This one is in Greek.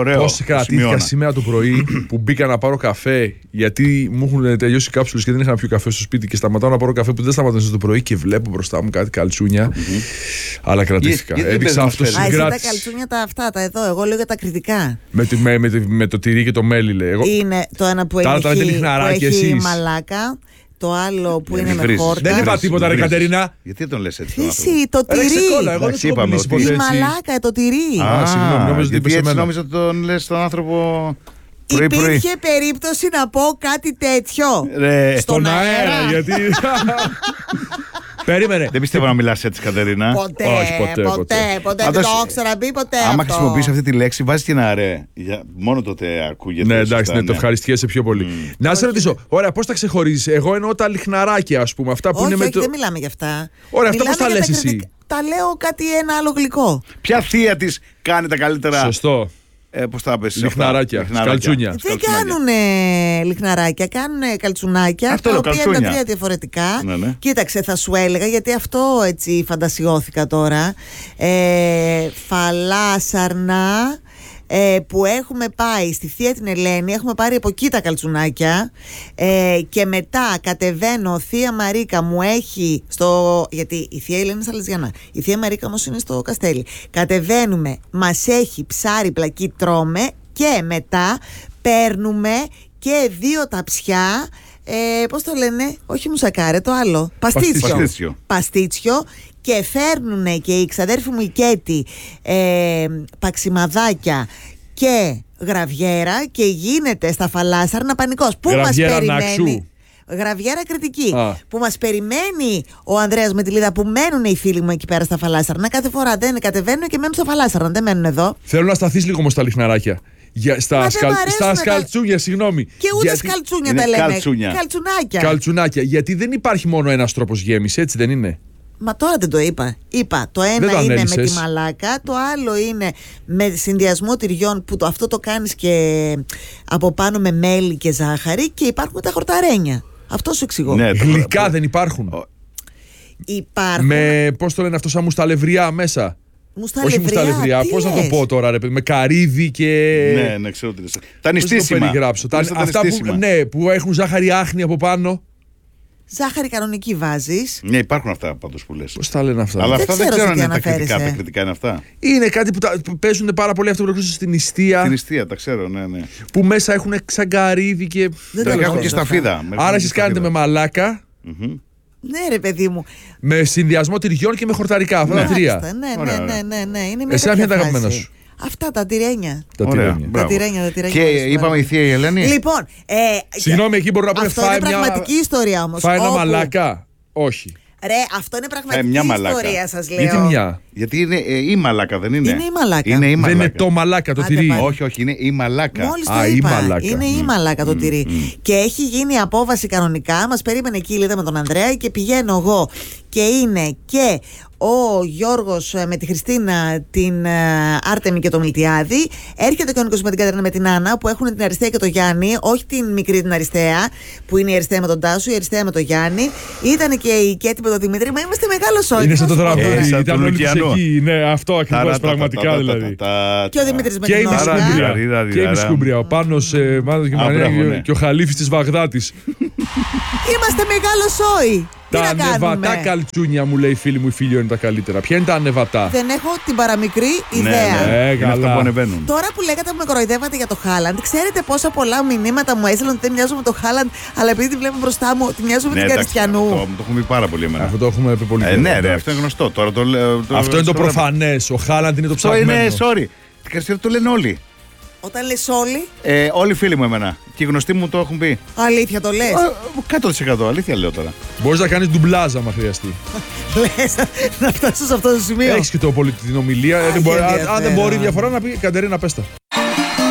ωραίο. Πώς κρατήθηκα σήμερα το πρωί που μπήκα να πάρω καφέ, γιατί μου έχουν τελειώσει οι κάψουλες και δεν είχα να πιω καφέ στο σπίτι. Και σταματάω να πάρω καφέ που δεν σταματούσε το πρωί και βλέπω μπροστά μου κάτι καλτσούνια. Αλλά κρατήθηκα. Έδειξα αυτό συγκράτηση. Τα καλτσούνια τα αυτά, τα εδώ. Εγώ λέω για τα κριτικά. Με το τυρί και το μέλι, λέει. Είναι το ένα που έχει μαλάκα. Το άλλο που είναι με χόρτα. Δεν είπα τίποτα, ρε Κατερίνα. Γιατί τον λες έτσι? Εσύ, το τυρί. Εγώ δεν σου είπα η μαλάκα, το τυρί. Συγγνώμη, νόμιζα ότι τον λες τον άνθρωπο. Υπήρχε περίπτωση να πω κάτι τέτοιο στον αέρα, γιατί. Περίμενε. Δεν πιστεύω να μιλάς έτσι, Κατερίνα. Ποτέ. Δεν το ήξερα πει ποτέ. Άμα χρησιμοποιείς αυτή τη λέξη, βάζεις και ένα ρε. Μόνο τότε ακούγεται. Ναι, εντάξει, το ευχαριστιέσαι πιο πολύ. Να σε ρωτήσω, ωραία, πώς τα ξεχωρίζεις? Εγώ εννοώ τα λιχναράκια, ας πούμε. Αυτά που είναι με το. Δεν μιλάμε για αυτά. Ωραία, αυτά πώς τα λες εσύ? Τα λέω κάτι ένα άλλο γλυκό. Ποια θεία της κάνει τα καλύτερα? Σωστό. Πώς τα πες? Λιχναράκια, καλτσούνια. Δεν κάνουν λιχναράκια, κάνουν καλτσουνάκια. Αυτό τα οποία καλτσούνια. είναι τα τρία διαφορετικά. Ναι. Κοίταξε, θα σου έλεγα, γιατί αυτό έτσι φαντασιώθηκα τώρα. Φαλάσαρνα. Που έχουμε πάει στη Θεία την Ελένη, έχουμε πάρει από εκεί τα καλτσουνάκια και μετά κατεβαίνω, Θεία Μαρίκα μου έχει γιατί η Θεία Ελένη είναι Σαλεζιανά, η Θεία Μαρίκα όμως είναι στο Καστέλι. Κατεβαίνουμε, μας έχει ψάρι πλακί, τρώμε και μετά παίρνουμε και 2 ταψιά. Πώς το λένε? Όχι μουσακάρε, το άλλο. Παστίτσιο. Και φέρνουνε και οι ξαδέρφοι μου οι Κέτη παξιμαδάκια και γραβιέρα και γίνεται στα Φαλάσαρνα πανικός. Πού μας περιμένει? Γραβιέρα κριτική. Που μας περιμένει ο Ανδρέας με τη Λίδα, που μένουν οι φίλοι μου εκεί πέρα στα Φαλάσαρνα. Κάθε φορά δεν κατεβαίνουν και μένουν στα Φαλάσαρνα, δεν μένουν εδώ. Θέλω να σταθείς λίγο όμως στα λιχναράκια. Στα σκαλτσούνια, συγγνώμη. Και ούτε σκαλτσούνια τα λέμε. Καλτσουνάκια. Γιατί δεν υπάρχει μόνο ένας τρόπος γέμισης, έτσι δεν είναι? Μα τώρα δεν το είπα. Είπα, το ένα είναι με τη μαλάκα, το άλλο είναι με συνδυασμό τυριών, που αυτό το κάνεις και από πάνω με μέλι και ζάχαρη, και υπάρχουν τα χορταρένια. Αυτό σου εξηγώ. Ναι, γλυκά δεν υπάρχουν? Υπάρχουν. Με, πώς το λένε αυτό, σαν μουσταλευριά μέσα? Όχι μουσταλευριά, πώς να το πω τώρα, ρε παιδί, με καρύδι και. Ναι, ξέρω τι λες. Τα νηστίσιμα. Αυτά που έχουν ζάχαρη άχνη από πάνω. Ζάχαρη κανονική βάζεις. Ναι, υπάρχουν αυτά πάντως που λες. Πώς τα λένε αυτά? Αλλά αυτά δεν ξέρω αν είναι τα κριτικά. Τα κριτικά είναι αυτά. Είναι κάτι που παίζουν πάρα πολύ, αυτό που λέγονται στην νηστεία. Στην νηστεία, τα ξέρω, ναι. Που μέσα έχουν ξαγκαρίδι και. Δεν έχουν και σταφίδα. Άρα εσείς κάνετε με μαλάκα. Ναι, ρε παιδί μου. Με συνδυασμό τυριών και με χορταρικά. Αυτά τα τρία. Ναι. Είναι μια εσένα ποια είναι τα αγαπημένα σου? Αυτά τα τυρένια. Τα τυρένια. Και είπαμε η Θεία Ελένη. Λοιπόν. Συγγνώμη, εκεί μπορεί να πούμε αυτό είναι πραγματική ιστορία όμως. Φάει ένα μαλάκα. Όχι. Ρε, αυτό είναι πραγματική ιστορία, σας λέω. Γιατί μια? Γιατί είναι η μαλάκα, δεν είναι? Είναι η μαλάκα. Δεν είναι το μαλάκα το τυρί. Όχι, είναι η μαλάκα. Μόλις το είπα. Είναι η μαλάκα το τυρί. Και έχει γίνει απόβαση κανονικά. Μας περίμενε εκεί η Λίδα με τον Ανδρέα και πηγαίνω εγώ. Και είναι και ο Γιώργος με τη Χριστίνα, την Άρτεμη και το Μιλτιάδη. Έρχεται και ο Νίκος με την Κατερίνα με την Άννα, που έχουν την Αριστεία και το Γιάννη. Όχι την μικρή την Αριστεία, που είναι η Αριστεία με τον Τάσο, η Αριστεία με το Γιάννη. Ήταν και η Κέτη με τον Δημήτρη. Μα είμαστε μεγάλο όλοι. Είναι σαν το τραγούδι. Ήταν όλοι εκεί. Ναι, αυτό ακριβώς, πραγματικά δηλαδή. Και ο Δημήτρης με την Άννα. Και η Σκούμπρια. Ο Πάνος και Μαρία και ο Χαλίφης της Βαγδάτης. Είμαστε μεγάλο σόι. Τα ανεβατά καλτσούνια, μου λέει η φίλη μου, η φίλη είναι τα καλύτερα. Ποια είναι τα ανεβατά? Δεν έχω την παραμικρή ιδέα. Ναι, καλά που ανεβαίνουν. Τώρα που λέγατε που με κοροϊδεύατε για το Χάλαντ, ξέρετε πόσα πολλά μηνύματα μου έστειλαν ότι δεν μοιάζω με το Χάλαντ, αλλά επειδή τη βλέπω μπροστά μου, ότι μοιάζω με την Καριστιανού. Το έχουμε πει πάρα πολύ εμένα. Αυτό το έχουμε πει πολύ. Ναι, ρε, αυτό είναι γνωστό. Τώρα το λέω. Αυτό είναι το προφανές. Ο Χάλαντ είναι το ψαγμένο. Είναι, sorry. Την Καριστιανού το λένε όλοι. Όταν λες όλοι. Όλοι οι φίλοι μου εμένα. Και οι γνωστοί μου το έχουν πει. Αλήθεια το λες? 100% αλήθεια λέω τώρα. Μπορείς να κάνεις ντουμπλάζ άμα χρειαστεί. Λες να φτάσεις σε αυτό το σημείο? Έχεις και το την ομιλία. Αν δεν μπορεί διαφορά να πει Κατερίνα, πες τα.